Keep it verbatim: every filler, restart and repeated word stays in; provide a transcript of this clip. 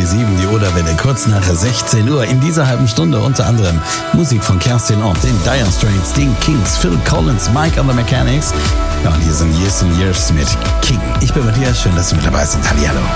vierundvierzig Komma sieben, die Oderwelle, kurz nach sechzehn Uhr. In dieser halben Stunde unter anderem Musik von Kerstin Ott, den Dire Straits, den Kings, Phil Collins, Mike and the Mechanics. Ja, und hier sind Years and Years mit King. Ich bin Matthias, schön, dass Sie mit dabei sind. Hallihallo.